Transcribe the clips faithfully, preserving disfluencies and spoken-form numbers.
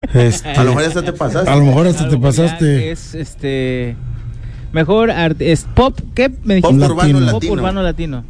Este, a lo mejor hasta te pasaste. A lo mejor hasta te pasaste. Es este mejor art, es pop, ¿qué me dijiste? Pop urbano latino. Pop urbano latino.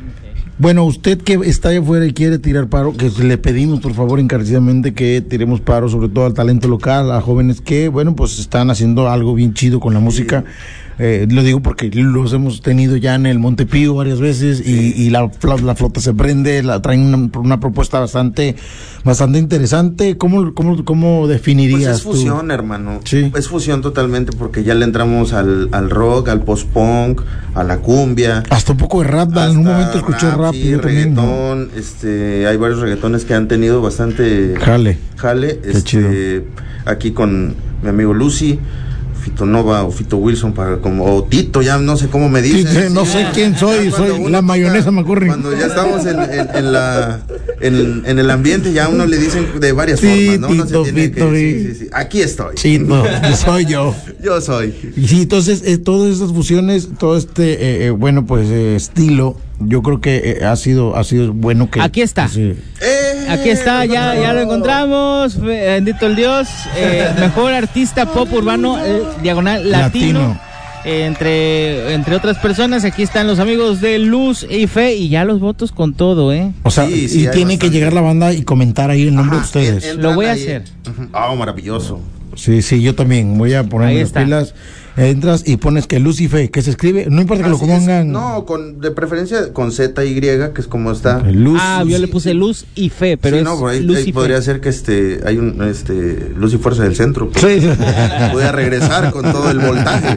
Bueno, usted que está allá afuera y quiere tirar paro, que le pedimos por favor encarecidamente que tiremos paro, sobre todo al talento local, a jóvenes que, bueno, pues están haciendo algo bien chido con la música. Eh, lo digo porque los hemos tenido ya en el Montepío varias veces y, y la, la, la flota se prende, la traen una, una propuesta bastante bastante interesante. ¿Cómo, cómo, cómo definirías Pues es fusión, tú? hermano. Sí. Es fusión totalmente porque ya le entramos al, al rock, al post-punk, a la cumbia. Hasta un poco de rap, en un momento escuché rap. rap sí, yo también, reggaetón, ¿no? este, hay varios reggaetones que han tenido bastante jale. Jale, Qué este, chido. Aquí con mi amigo Lucy. Fito Nova o Fito Wilson para como o Tito, ya no sé cómo me dicen. Sí, sí, no sé quién soy, soy la mayonesa McCurry. Cuando ya estamos en, en, en la en, en el ambiente ya uno le dicen de varias sí, formas, ¿no? Uno Tito, se tiene Tito, que, sí, sí, sí. Aquí estoy. Sí, no, soy yo. Yo soy. Y sí, entonces eh, todas estas fusiones, todo este eh, eh, bueno pues eh, estilo, yo creo que eh, ha sido ha sido bueno que aquí está. Sí. Eh, Aquí está, ya, ya lo encontramos. Bendito el Dios. Eh, mejor artista pop urbano eh, diagonal latino. latino. Eh, entre entre otras personas, aquí están los amigos de Luz y Fe y ya los votos con todo, ¿eh? O sea, sí, sí, y tiene que llegar la banda y comentar ahí el nombre Ajá, de ustedes. Lo voy a ahí. hacer. Ah, oh, maravilloso. Sí, sí, yo también voy a poner las pilas. Entras y pones que Luz y Fe, que se escribe, no importa que Así lo pongan. Es, no, con de preferencia con Z Y, que es como está. Luz, ah, yo le puse Luz y Fe, pero sí, es no, por ahí, Luz ahí y podría Fe. ser que este hay un este Luz y Fuerza del Centro. Pues, sí. Voy a regresar con todo el voltaje.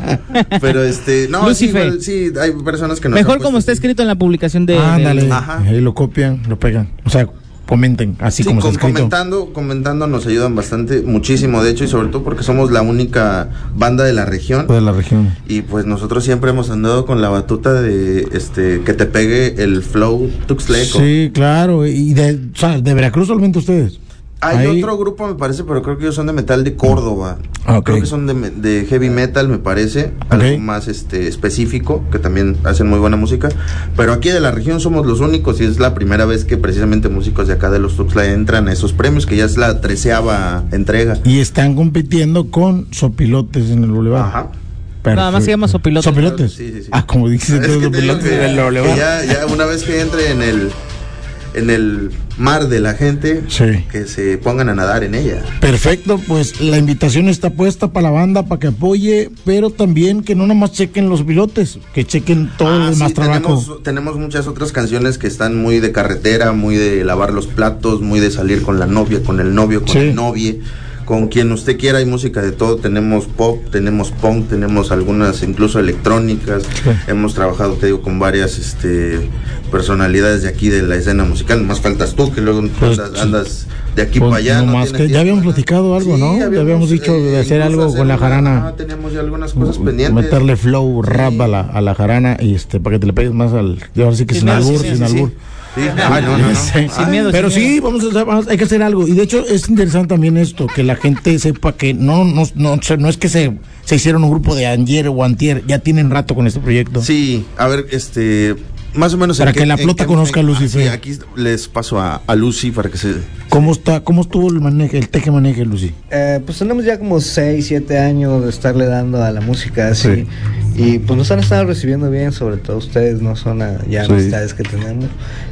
Pero este, no, Luz y sí, Fe. igual, sí, hay personas que no. Mejor como está escrito en la publicación de. Ándale, del... ahí lo copian, lo pegan. O sea, comenten, así sí, como com- está escrito. comentando, comentando nos ayudan bastante, muchísimo, de hecho, y sobre todo porque somos la única banda de la región. De la región. Y pues nosotros siempre hemos andado con la batuta de este que te pegue el flow tuxtleco. Sí, claro, y de, o sea, de Veracruz solamente ustedes. Hay Ahí... otro grupo, me parece, pero creo que ellos son de metal de Córdoba. Ah, okay. Creo que son de, de heavy metal, me parece. Okay. Algo más este específico, que también hacen muy buena música. Pero aquí de la región somos los únicos y es la primera vez que precisamente músicos de acá de los Tuxtla entran a esos premios, que ya es la treceava entrega. Y están compitiendo con Sopilotes en el Boulevard. Ajá. Perfecto. Nada más se llama Sopilotes. ¿Sopilotes? Sí, sí, sí. Ah, como dices, Es que te digo Sopilotes que, en el Boulevard. que ya, ya una vez que entre en el en el mar de la gente, sí, que se pongan a nadar en ella. Perfecto, pues la invitación está puesta para la banda, para que apoye, pero también que no nomás chequen los pilotes, que chequen todo ah, el sí, más trabajo. Tenemos, tenemos muchas otras canciones que están muy de carretera, muy de lavar los platos, muy de salir con la novia, con el novio, con sí. el novie, con quien usted quiera. Hay música de todo, tenemos pop, tenemos punk, tenemos algunas incluso electrónicas. Sí. Hemos trabajado, te digo, con varias este personalidades de aquí de la escena musical. Más faltas tú, que luego pues, andas, andas de aquí pues, para allá. No ¿no? más que ya habíamos platicado algo, sí, ¿no? Habíamos, ya habíamos dicho eh, de hacer algo hacer con la una, jarana. Ah, teníamos ya algunas cosas pendientes. Meterle flow, rap sí. a, la, a la jarana y este para que te le pegues más al. Yo ahora sí que sin, sin albur, sin albur. Sí, ay, no, no, no. Sí. Sin miedo, pero sin sí, miedo. vamos a, vamos, hay que hacer algo. Y de hecho es interesante también esto, que la gente sepa que no no no, no es que se, se hicieron un grupo de ayer o antier, ya tienen rato con este proyecto. Sí, a ver, este, más o menos. Para que, que la flota que, conozca en, a Lucy. Sí, aquí les paso a, a Lucy para que se... ¿Cómo está, cómo estuvo el maneje, el teje maneje, Lucy? Eh, pues tenemos ya como seis, siete años de estarle dando a la música así. Sí. Y pues nos han estado recibiendo bien, sobre todo ustedes, no son a, ya sí. amistades que tenemos.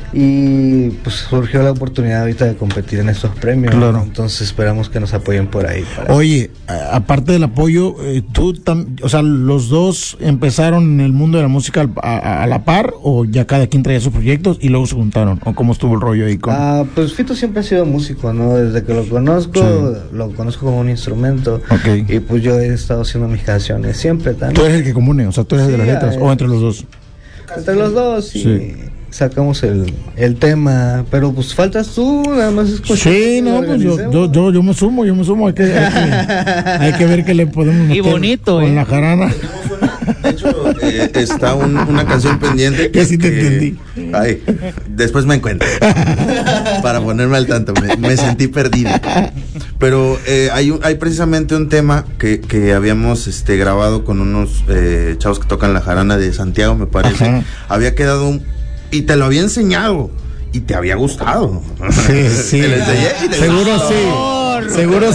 Y pues surgió la oportunidad ahorita de competir en estos premios, claro. Entonces esperamos que nos apoyen por ahí. Para Oye, a, aparte del apoyo, eh, tú, tam, o sea, los dos empezaron en el mundo de la música a, a, a la par, o ya cada quien traía sus proyectos y luego se juntaron, o cómo estuvo el rollo ahí con... Ah, pues Fito siempre ha sido músico, ¿no? Desde que lo conozco, sí. lo conozco como un instrumento. Okay. Y pues yo he estado haciendo mis canciones siempre también. Tú eres el que compone, o sea, tú eres sí, de las letras, eh, o entre los dos. Entre los dos, sí. sí. Sacamos el, el tema, pero pues faltas tú, nada más escuchar. Sí, no, pues yo, yo, yo, yo me sumo, yo me sumo, hay que, hay que, hay que ver qué le podemos meter. Y bonito, con eh. la jarana. De hecho, eh, está un, una canción pendiente que, que sí te que, entendí. Ay, después me encuentro para ponerme al tanto, me, me sentí perdido. Pero eh, hay, un, hay precisamente un tema que, que habíamos este, grabado con unos eh, chavos que tocan la jarana de Santiago, me parece. Ajá. Había quedado un... Y te lo había enseñado y te había gustado. Sí, sí. Te lo enseñé y te seguro gustó. sí. Seguro